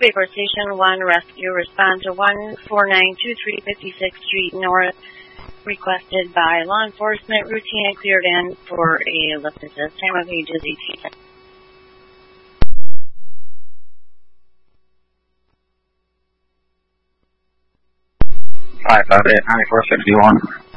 Report Station 1 Rescue. Respond to 14923 56th Street North. Requested by law enforcement. Routine and cleared in for a lift assist. Time of age is 18. 558-9461.